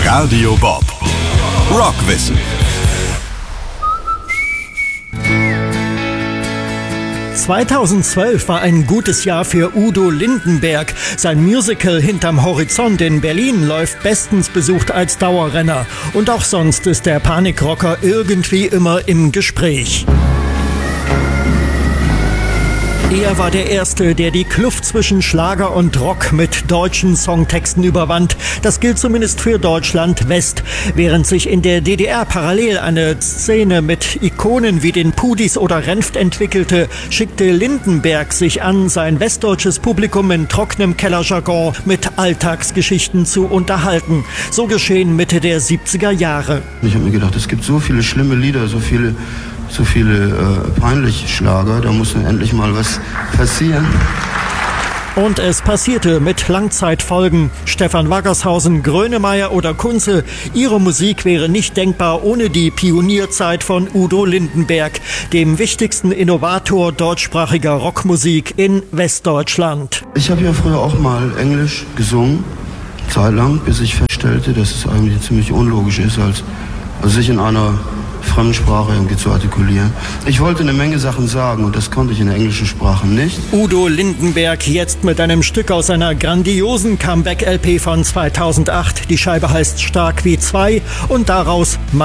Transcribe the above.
Radio Bob. Rockwissen. (2012) war ein gutes Jahr für Udo Lindenberg. Sein Musical Hinterm Horizont in Berlin läuft bestens besucht als Dauerrenner. Und auch sonst ist der Panikrocker irgendwie immer im Gespräch. Er war der Erste, der die Kluft zwischen Schlager und Rock mit deutschen Songtexten überwand. Das gilt zumindest für Deutschland West. Während sich in der DDR parallel eine Szene mit Ikonen wie den Pudis oder Renft entwickelte, schickte Lindenberg sich an, sein westdeutsches Publikum in trockenem Kellerjargon mit Alltagsgeschichten zu unterhalten. So geschehen Mitte der 70er Jahre. Ich habe mir gedacht, es gibt so viele schlimme Lieder, so viele peinliche Schlager, da muss endlich mal was passieren. Und es passierte mit Langzeitfolgen. Stefan Waggershausen, Grönemeyer oder Kunze. Ihre Musik wäre nicht denkbar ohne die Pionierzeit von Udo Lindenberg, dem wichtigsten Innovator deutschsprachiger Rockmusik in Westdeutschland. Ich habe ja früher auch mal Englisch gesungen, zeitlang, bis ich feststellte, dass es eigentlich ziemlich unlogisch ist, als sich in einer Fremdsprache irgendwie zu artikulieren. Ich wollte eine Menge Sachen sagen und das konnte ich in der englischen Sprache nicht. Udo Lindenberg jetzt mit einem Stück aus seiner grandiosen Comeback-LP von 2008. Die Scheibe heißt Stark wie zwei und daraus